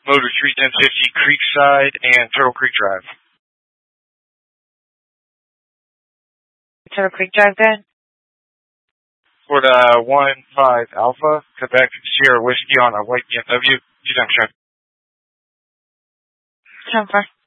Motor 31050 Creekside and Turtle Creek Drive. Turtle Creek Drive, good. Ford 1-5 Alpha, Quebec Sierra Whiskey on a white BMW. 2 times check. 10-4.